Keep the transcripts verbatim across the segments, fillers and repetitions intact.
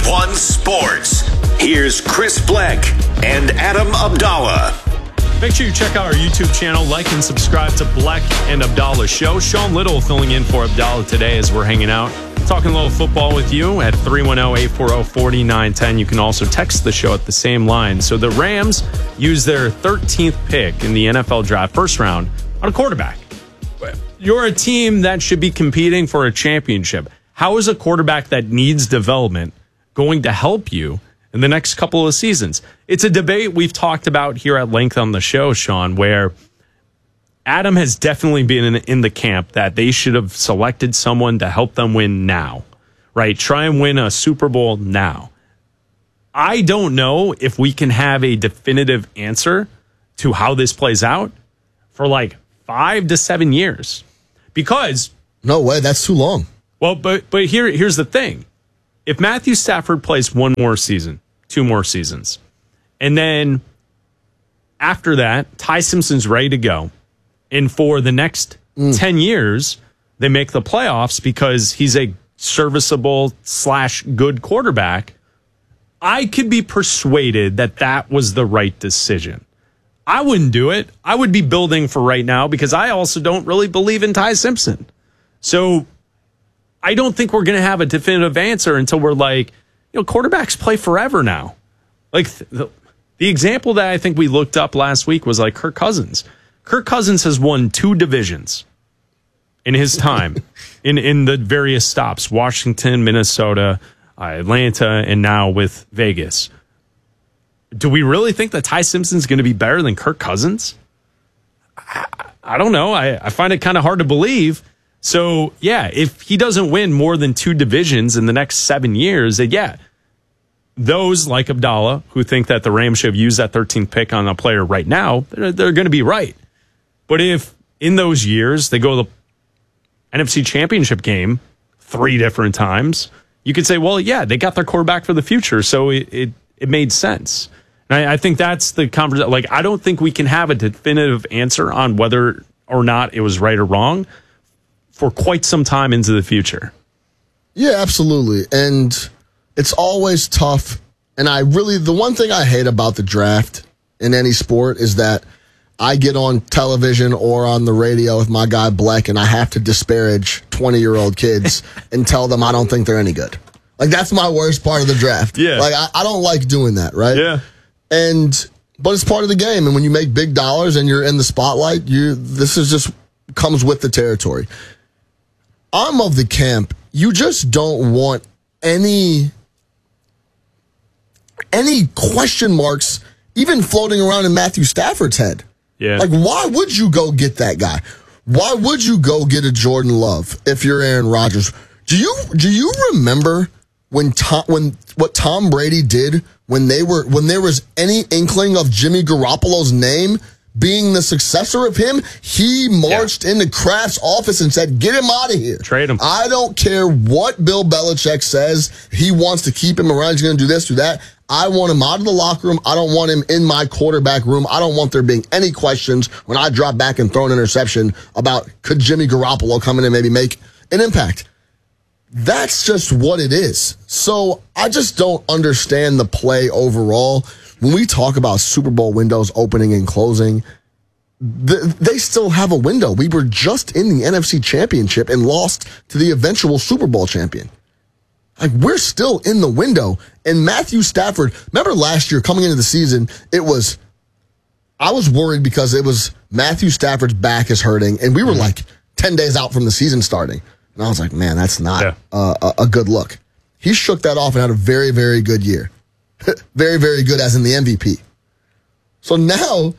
one Sports. Here's Chris Bleck and Adam Abdallah. Make sure you check out our YouTube channel, like and subscribe to Bleck and Abdallah Show. Sean Little filling in for Abdallah today as we're hanging out, talking a little football with you at three one zero, eight four zero, four nine one zero. You can also text the show at the same line. So the Rams use their thirteenth pick in the N F L draft, first round, on a quarterback. You're a team that should be competing for a championship. How is a quarterback that needs development going to help you in the next couple of seasons? It's a debate we've talked about here at length on the show, Sean, where Adam has definitely been in, in the camp that they should have selected someone to help them win now, right? Try and win a Super Bowl now. I don't know if we can have a definitive answer to how this plays out for like five to seven years. Because no way, that's too long. Well, but but here here's the thing. If Matthew Stafford plays one more season, two more seasons, and then after that, Ty Simpson's ready to go, and for the next mm. ten years, they make the playoffs because he's a serviceable slash good quarterback, I could be persuaded that that was the right decision. I wouldn't do it. I would be building for right now because I also don't really believe in Ty Simpson. So I don't think we're going to have a definitive answer until we're like, you know, quarterbacks play forever now. Like the, the example that I think we looked up last week was like Kirk Cousins. Kirk Cousins has won two divisions in his time in, in the various stops, Washington, Minnesota, uh, Atlanta, and now with Vegas. Do we really think that Ty Simpson's going to be better than Kirk Cousins? I, I don't know. I, I find it kind of hard to believe. So, yeah, if he doesn't win more than two divisions in the next seven years, then yeah, those like Abdallah who think that the Rams should have used that thirteenth pick on a player right now, they're, they're going to be right. But if in those years they go to the N F C Championship game three different times, you could say, well, yeah, they got their quarterback for the future, so it it, it made sense. And I, I think that's the conversation. Like, I don't think we can have a definitive answer on whether or not it was right or wrong for quite some time into the future. Yeah, absolutely. And it's always tough. And I really, the one thing I hate about the draft in any sport is that I get on television or on the radio with my guy Bleck and I have to disparage twenty-year-old kids and tell them I don't think they're any good. Like, that's my worst part of the draft. Yeah. Like, I, I don't like doing that, right? Yeah. And, but it's part of the game. And when you make big dollars and you're in the spotlight, you, this is just comes with the territory. I'm of the camp, you just don't want any any question marks even floating around in Matthew Stafford's head. Yeah. Like, why would you go get that guy? Why would you go get a Jordan Love if you're Aaron Rodgers? Do you do you remember when Tom, when what Tom Brady did when they were when there was any inkling of Jimmy Garoppolo's name being the successor of him? He marched yeah. into Kraft's office and said, get him out of here. Trade him. I don't care what Bill Belichick says. He wants to keep him around. He's going to do this, do that. I want him out of the locker room. I don't want him in my quarterback room. I don't want there being any questions when I drop back and throw an interception about could Jimmy Garoppolo come in and maybe make an impact. That's just what it is. So I just don't understand the play overall. When we talk about Super Bowl windows opening and closing, th- they still have a window. We were just in the N F C Championship and lost to the eventual Super Bowl champion. Like, we're still in the window. And Matthew Stafford, remember last year coming into the season, it was, I was worried because it was Matthew Stafford's back is hurting, and we were like ten days out from the season starting. And I was like, man, that's not yeah. uh, a, a good look. He shook that off and had a very, very good year. Very, very good, as in the M V P. So now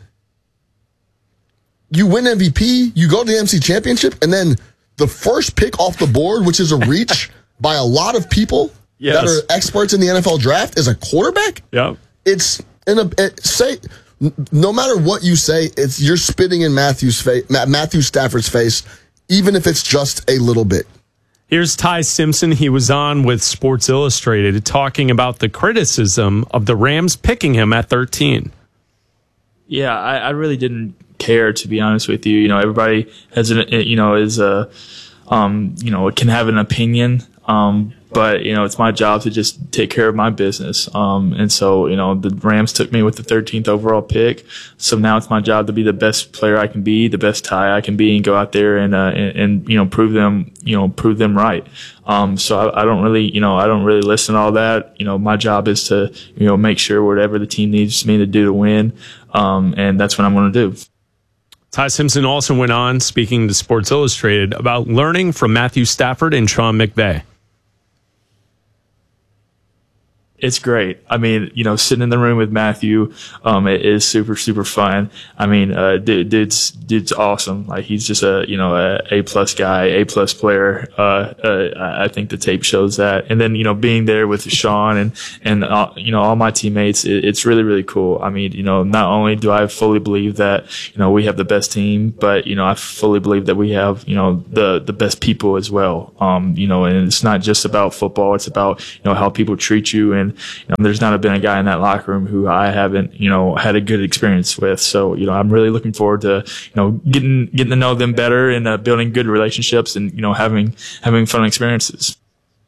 you win M V P, you go to the N F C Championship, and then the first pick off the board, which is a reach by a lot of people yes. that are experts in the N F L draft, is a quarterback. Yeah, it's in a it, say. No matter what you say, it's you're spitting in Matthew's face, Matthew Stafford's face, even if it's just a little bit. Here's Ty Simpson. He was on with Sports Illustrated talking about the criticism of the Rams picking him at thirteen. Yeah, I, I really didn't care, to be honest with you. You know, everybody has an, you know, is a, um, you know, can have an opinion. Um, but you know, it's my job to just take care of my business. Um, and so, you know, the Rams took me with the thirteenth overall pick. So now it's my job to be the best player I can be, the best Ty I can be, and go out there and, uh, and, and, you know, prove them, you know, prove them right. Um, so I, I don't really, you know, I don't really listen to all that. You know, my job is to, you know, make sure whatever the team needs me to do to win. Um, and that's what I'm going to do. Ty Simpson also went on, speaking to Sports Illustrated, about learning from Matthew Stafford and Sean McVay. It's great. I mean, you know, sitting in the room with Matthew, um, it is super, super fun. I mean, uh, dude, dude's, dude's awesome. Like, he's just a, you know, a A plus guy, A plus player. Uh, uh, I think the tape shows that. And then, you know, being there with Sean and, and, uh, you know, all my teammates, it, it's really, really cool. I mean, you know, not only do I fully believe that, you know, we have the best team, but, you know, I fully believe that we have, you know, the, the best people as well. Um, you know, and it's not just about football. It's about, you know, how people treat you. And, you know, there's not been a guy in that locker room who I haven't, you know, had a good experience with. So, you know, I'm really looking forward to, you know, getting getting to know them better and uh, building good relationships and, you know, having having fun experiences.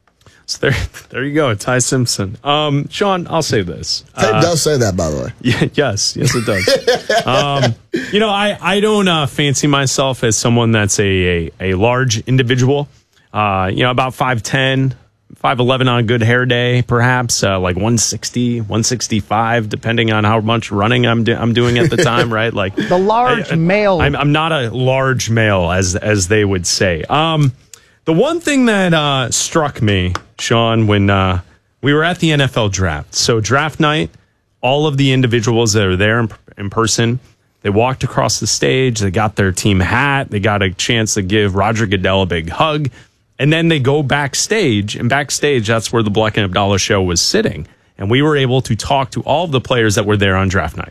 So there, there you go, Ty Simpson. Um, Sean, I'll say this. Tape Uh, does say that, by the way. Yeah, yes, yes, it does. um, you know, I, I don't uh, fancy myself as someone that's a, a, a large individual. Uh, you know, about five ten, five eleven on a good hair day, perhaps, uh, like one sixty, one sixty-five, depending on how much running I'm do- I'm doing at the time, right? Like the large I, I, male. I'm, I'm not a large male, as as they would say. Um, the one thing that uh, struck me, Sean, when uh, we were at the N F L draft. So draft night, all of the individuals that are there in, in person, they walked across the stage. They got their team hat. They got a chance to give Roger Goodell a big hug. And then they go backstage, and backstage, that's where the Black and Abdallah show was sitting. And we were able to talk to all of the players that were there on draft night.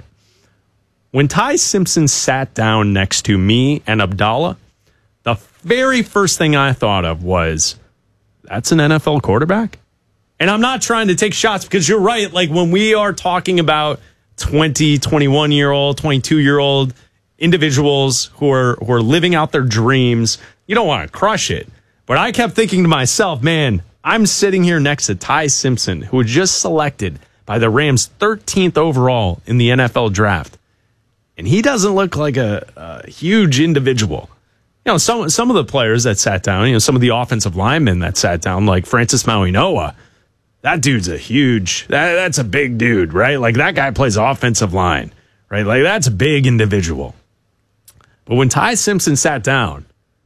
When Ty Simpson sat down next to me and Abdallah, the very first thing I thought of was, that's an N F L quarterback? And I'm not trying to take shots, because you're right. Like, when we are talking about twenty, twenty-one-year-old, twenty-two-year-old individuals who are who are living out their dreams, you don't want to crush it. But I kept thinking to myself, man, I'm sitting here next to Ty Simpson, who was just selected by the Rams thirteenth overall in the N F L draft. And he doesn't look like a, a huge individual. You know, some some of the players that sat down, you know, some of the offensive linemen that sat down, like Francis Mauigoa, that dude's a huge, that, that's a big dude, right? Like, that guy plays offensive line, right? Like, that's a big individual. But when Ty Simpson sat down,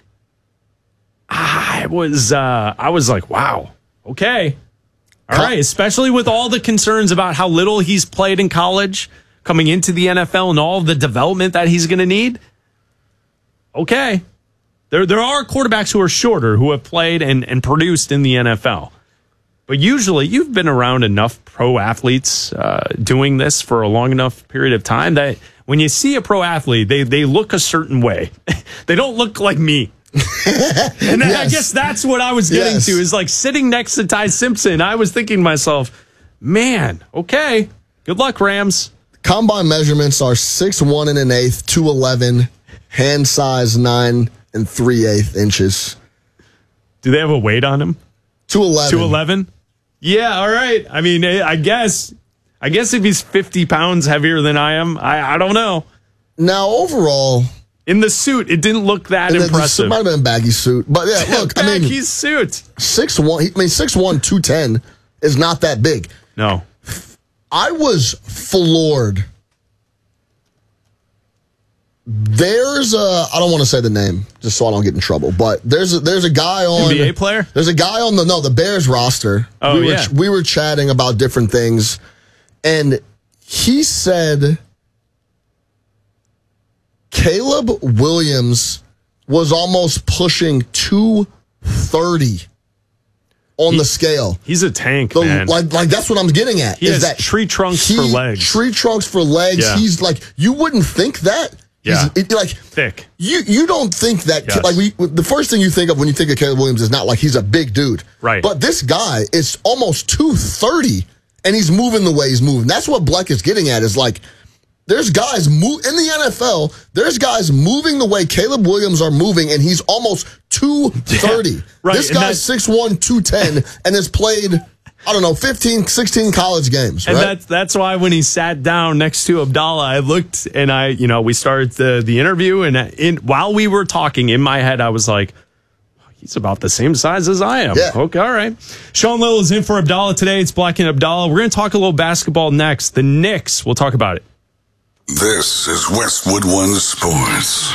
I was uh, I was like, wow, okay. All right, especially with all the concerns about how little he's played in college coming into the N F L and all the development that he's going to need. Okay. There there are quarterbacks who are shorter who have played and, and produced in the N F L. But usually you've been around enough pro athletes uh, doing this for a long enough period of time that when you see a pro athlete, they, they look a certain way. They don't look like me. And yes. I guess that's what I was getting yes. to, is like sitting next to Ty Simpson. I was thinking to myself, man, okay, good luck, Rams. Combine measurements are six one and an eighth, two eleven, hand size nine and three eighth inches. Do they have a weight on him? two eleven. two eleven? Yeah, all right. I mean, I guess, I guess if he's fifty pounds heavier than I am, I, I don't know. Now, overall, in the suit, it didn't look that the, impressive. It might have been a baggy suit. But yeah, look, I mean, baggy suit. six one, I mean, six one, two ten is not that big. No. I was floored. There's a, I don't want to say the name just so I don't get in trouble, but there's a, there's a guy on N B A player. There's a guy on the no the Bears roster. Oh we were, yeah. We were chatting about different things, and he said Caleb Williams was almost pushing two thirty on he, the scale. He's a tank, the, man. Like, like that's what I'm getting at. He is has that tree trunks he, for legs. Tree trunks for legs. Yeah. He's like, you wouldn't think that. Yeah. He's, it, like thick. You you don't think that Yes. like we the first thing you think of when you think of Caleb Williams is not like he's a big dude. Right. But this guy is almost two thirty and he's moving the way he's moving. That's what Bleck is getting at, is like There's guys move in the N F L. There's guys moving the way Caleb Williams are moving, and he's almost two thirty. Yeah, right. This guy's six one, two ten, and has played, I don't know, fifteen, sixteen college games. And right? that's that's why when he sat down next to Abdallah, I looked and I, you know, we started the the interview, and in, while we were talking, in my head, I was like, he's about the same size as I am. Yeah. Okay, all right. Sean Little is in for Abdallah today. It's Black and Abdallah. We're going to talk a little basketball next. The Knicks, we'll talk about it. This is Westwood One Sports.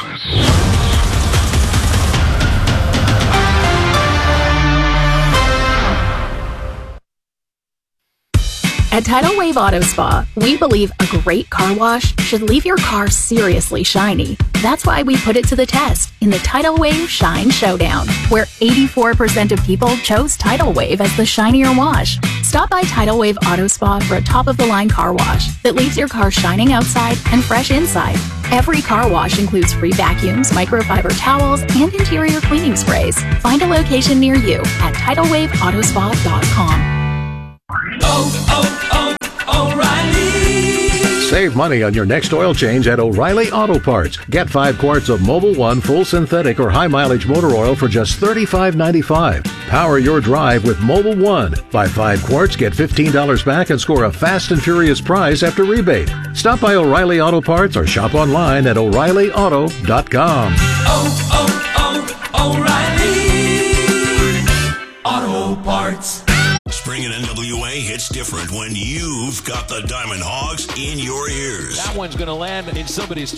At Tidal Wave Auto Spa, we believe a great car wash should leave your car seriously shiny. That's why we put it to the test in the Tidal Wave Shine Showdown, where eighty-four percent of people chose Tidal Wave as the shinier wash. Stop by Tidal Wave Auto Spa for a top-of-the-line car wash that leaves your car shining outside and fresh inside. Every car wash includes free vacuums, microfiber towels, and interior cleaning sprays. Find a location near you at tidal wave auto spa dot com. Oh, oh, oh, O'Reilly. Save money on your next oil change at O'Reilly Auto Parts. Get five quarts of Mobil One full synthetic or high mileage motor oil for just thirty-five ninety-five. Power your drive with Mobil One. Buy five quarts, get fifteen dollars back, and score a fast and furious prize after rebate. Stop by O'Reilly Auto Parts or shop online at o'reilly auto dot com. Oh, oh, oh, O'Reilly Auto Parts. Spring and N W A hits different when you've got the Diamond Hogs in your ears. That one's going to land in somebody's